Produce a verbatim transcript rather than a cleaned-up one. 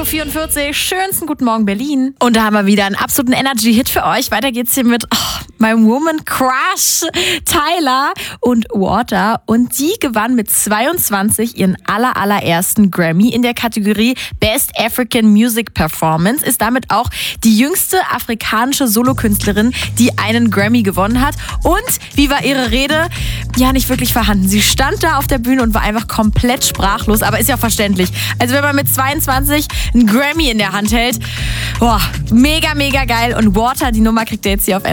Uhr vierundvierzig, schönsten guten Morgen Berlin. Und da haben wir wieder einen absoluten Energy-Hit für euch. Weiter geht's hier mit oh, meinem Woman Crush, Tyla und Water. Und die gewann mit zweiundzwanzig ihren aller, allerersten Grammy in der Kategorie Best African Music Performance. Ist damit auch die jüngste afrikanische Solokünstlerin, die einen Grammy gewonnen hat. Und wie war ihre Rede? Ja, nicht wirklich vorhanden. Sie stand da auf der Bühne und war einfach komplett sprachlos. Aber ist ja verständlich. Also wenn man mit zweiundzwanzig einen Grammy in der Hand hält, boah, mega, mega geil. Und Water, die Nummer kriegt ihr jetzt hier auf